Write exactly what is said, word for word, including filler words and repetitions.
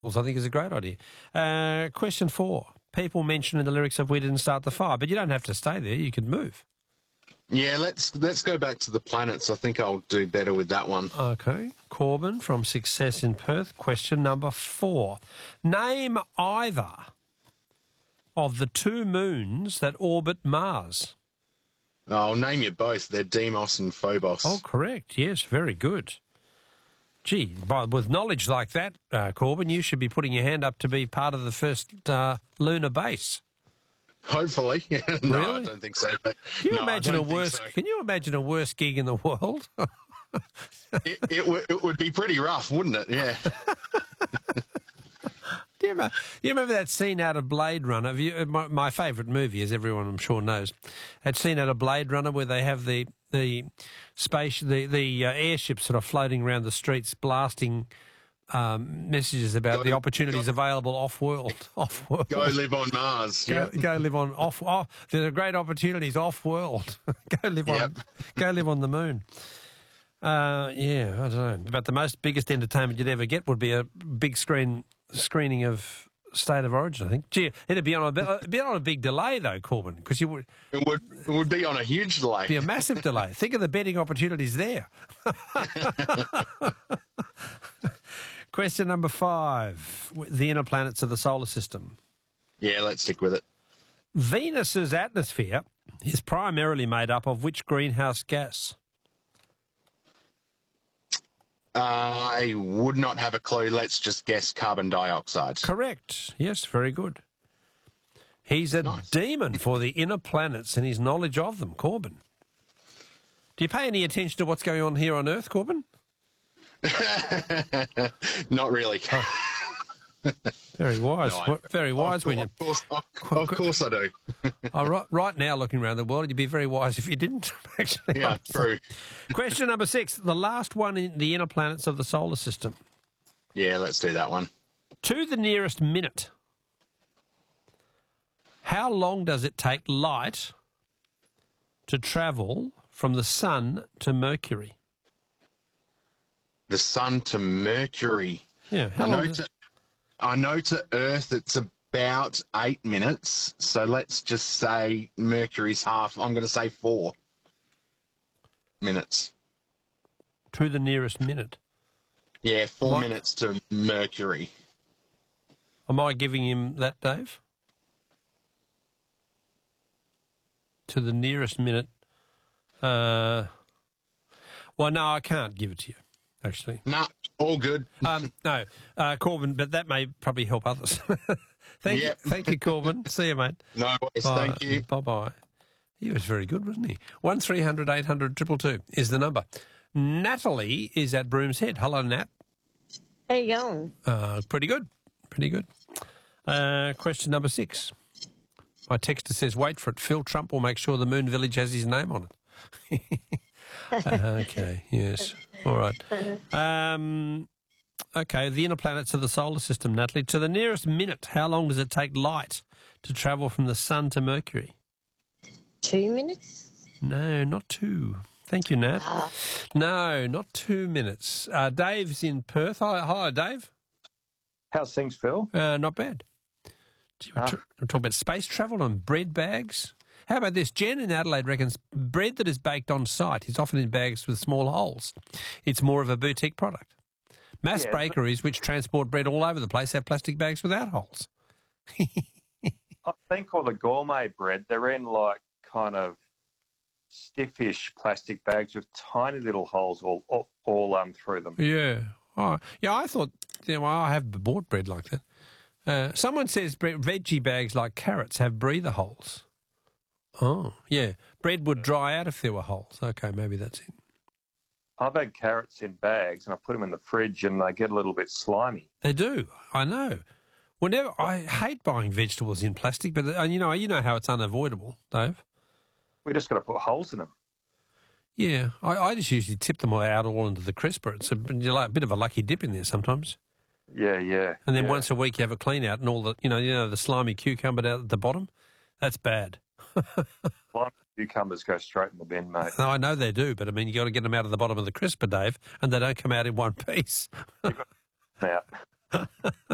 I think is a great idea. Uh, question four. People mention in the lyrics of "We Didn't Start the Fire," but you don't have to stay there. You could move. Yeah, let's let's go back to the planets. I think I'll do better with that one. Okay. Corbin from Success in Perth. Question number four. Name either of the two moons that orbit Mars. I'll name you both. They're Deimos and Phobos. Oh, correct. Yes, very good. Gee, by, with knowledge like that, uh, Corbin, you should be putting your hand up to be part of the first uh, lunar base. Hopefully. no, Really? I don't think so. But Can you no, imagine I a don't think worse? so. Can you imagine a worse gig in the world? it, it, w- it would be pretty rough, wouldn't it? Yeah. Do you remember, you remember that scene out of Blade Runner? Have you, my, my favourite movie, as everyone I'm sure knows, that scene out of Blade Runner where they have the the space, the the uh, airships sort of floating around the streets, blasting um, messages about Go- the opportunities go- available off world, off world. Go live on Mars. Go, Yeah. go live on off. off there are great opportunities off world. go live on. Yep. Go live on the moon. Uh, yeah, I don't know. But the most biggest entertainment you'd ever get would be a big screen screening of State of Origin. I think. Gee, it'd be on a bit- it'd be on a big delay though, Corbin, because you would It would it would be on a huge delay. be a massive delay. Think of the betting opportunities there. Question number five: the inner planets of the solar system. Yeah, let's stick with it. Venus's atmosphere is primarily made up of which greenhouse gas? I would not have a clue. Let's just guess carbon dioxide. Correct. Yes, very good. He's a Nice. demon for the inner planets and his knowledge of them, Corbin. Do you pay any attention to what's going on here on Earth, Corbin? Not really. Very wise. No, I- very wise of, when you... of course, of, of course I do. Oh, right, right now, looking around the world, you'd be very wise if you didn't, actually. Yeah, true. Question number six, the last one in the inner planets of the solar system. Yeah, let's do that one. To the nearest minute, how long does it take light to travel from the sun to Mercury? The sun to Mercury. Yeah, how I long know does- to, I know to Earth it's about eight minutes. So let's just say Mercury's half. I'm going to say four minutes. to the nearest minute. Yeah, four What? minutes to Mercury. Am I giving him that, Dave? To the nearest minute. Uh, well, no, I can't give it to you, actually. Nah, all good. Um, no, uh, Corbin, but that may probably help others. thank Yep. you, thank you, Corbin. See you, mate. No worries. Bye. Thank you. Bye-bye. He was very good, wasn't he? One three hundred eight hundred two two two is the number. Natalie is at Broom's Head. Hello, Nat. How you going? Uh, pretty good. Pretty good. Uh, question number six. My texter says, wait for it. Phil Trump will make sure the Moon Village has his name on it. Okay, yes. All right. Um, okay, the inner planets of the solar system, Natalie. To the nearest minute, how long does it take light to travel from the sun to Mercury? Two minutes? No, not two. Thank you, Nat. Ah. No, not two minutes. Uh, Dave's in Perth. Hi, hi, Dave. How's things, Phil? Uh, not bad. Gee, We're, Ah. tr- we're talking about space travel and bread bags. How about this? Jen in Adelaide reckons bread that is baked on site is often in bags with small holes. It's more of a boutique product. Mass Yeah, but- bakeries, which transport bread all over the place, have plastic bags without holes. I think all the gourmet bread, they're in like kind of stiffish plastic bags with tiny little holes all all, all um through them. Yeah. Oh, yeah, I thought, you know, I have bought bread like that. Uh, someone says bre- veggie bags like carrots have breather holes. Oh, yeah. Bread would dry out if there were holes. Okay, maybe that's it. I've had carrots in bags and I put them in the fridge and they get a little bit slimy. They do. I know. Whenever I hate buying vegetables in plastic, but uh, you know, you know how it's unavoidable, Dave. We just got to put holes in them. Yeah, I, I just usually tip them all out all into the crisper. It's a, you're like a bit of a lucky dip in there sometimes. Yeah, yeah. And then yeah. once a week you have a clean out, and all the you know, you know, the slimy cucumber out at the bottom. That's bad. Slimy cucumbers go straight in the bin, mate. No, I know they do, but I mean, you got to get them out of the bottom of the crisper, Dave, and they don't come out in one piece. Now.